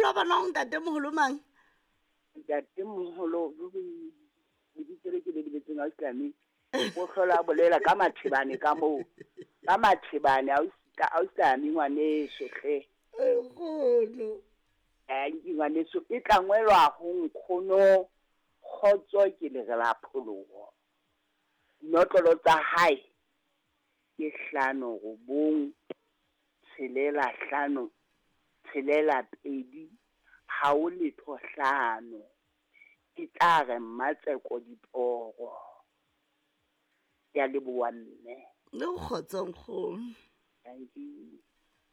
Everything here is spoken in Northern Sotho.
moholo ba nong ntate moholo mang ntate moholo lebitsere ke le lebetseng a Islami o hlola bolela ka mathebane ka moo ka mathebane a Islami ngwaneso hle kgono ngwaneso e tla ngwelwa ho nkgono Kgotso ke le re la pholoho dinotlolo tsa hae ke 595 ha o letho 5 ke tla re Mmatseko Diporo ya leboa mme le kgotsong kgono thank you